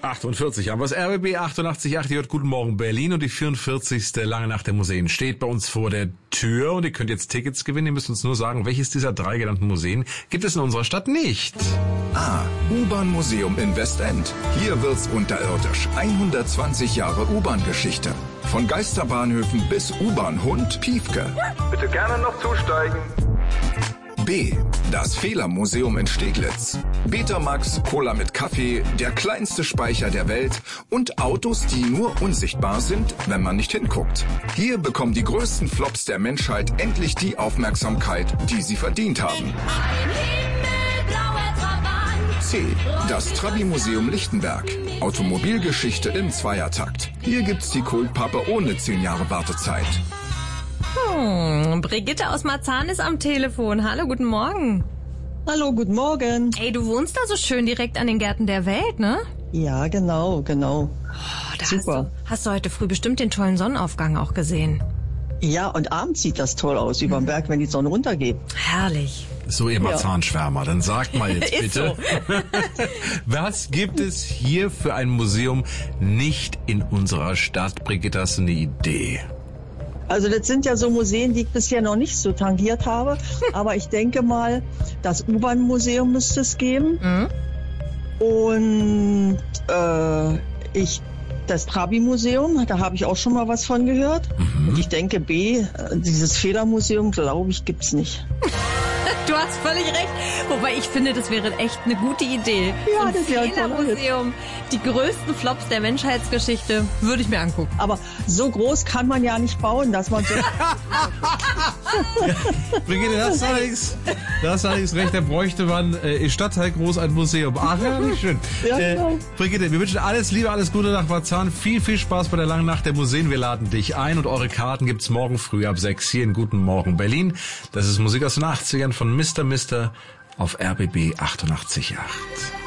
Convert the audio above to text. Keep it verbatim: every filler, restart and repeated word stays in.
achtundvierzig haben wir es. R B B achtundachtzig Komma acht, ihr hört Guten Morgen Berlin und die vierundvierzigste Lange Nacht der Museen steht bei uns vor der Tür und ihr könnt jetzt Tickets gewinnen. Ihr müsst uns nur sagen, welches dieser drei genannten Museen gibt es in unserer Stadt nicht. A. U-Bahn-Museum in Westend. Hier wird's unterirdisch. hundertzwanzig Jahre U-Bahn-Geschichte. Von Geisterbahnhöfen bis U-Bahn-Hund Piefke. Bitte gerne noch zusteigen. B. Das Fehlermuseum in Steglitz. Betamax, Cola mit Kaffee, der kleinste Speicher der Welt und Autos, die nur unsichtbar sind, wenn man nicht hinguckt. Hier bekommen die größten Flops der Menschheit endlich die Aufmerksamkeit, die sie verdient haben. C. Das Trabi-Museum Lichtenberg. Automobilgeschichte im Zweiertakt. Hier gibt's die Kultpappe ohne zehn Jahre Wartezeit. Hm, Brigitte aus Marzahn ist am Telefon. Hallo, guten Morgen. Hallo, guten Morgen. Ey, du wohnst da so schön direkt an den Gärten der Welt, ne? Ja, genau, genau. Oh, da Super. Hast du, hast du heute früh bestimmt den tollen Sonnenaufgang auch gesehen. Ja, und abends sieht das toll aus, über dem Berg, wenn die Sonne runtergeht. Herrlich. So, ihr Marzahn-Schwärmer, dann sagt mal jetzt Ist bitte, so. was gibt es hier für ein Museum nicht in unserer Stadt? Brigitte, hast du eine Idee? Also das sind ja so Museen, die ich bisher noch nicht so tangiert habe. Aber ich denke mal, das U-Bahn-Museum müsste es geben. Mhm. Und äh, ich das Trabi-Museum, da habe ich auch schon mal was von gehört. Mhm. Und ich denke B, äh, dieses Fehlermuseum, glaube ich, gibt's nicht. Du hast völlig recht. Wobei ich finde, das wäre echt eine gute Idee. Ja, so ein das wäre ein toller Fehlermuseum, die größten Flops der Menschheitsgeschichte, würde ich mir angucken. Aber so groß kann man ja nicht bauen, dass man so... Brigitte, das ist allerdings, das ist allerdings recht, da bräuchte man äh, im Stadtteil groß ein Museum. Ach ja, nicht schön. Ja, äh, genau. Brigitte, wir wünschen alles Liebe, alles Gute nach Marzahn. Viel, viel Spaß bei der langen Nacht der Museen. Wir laden dich ein und eure Karten gibt's morgen früh ab sechs hier in Guten Morgen Berlin. Das ist Musik aus den achtzigern von Mister Mister auf R B B achtundachtzig Komma acht.